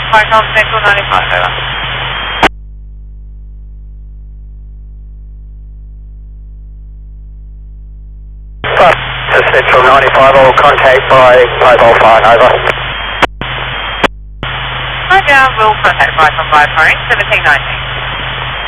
Hotel Central 95, over. To Central 95, all contact by mobile phone, over. Right now, we'll contact by phone 1719.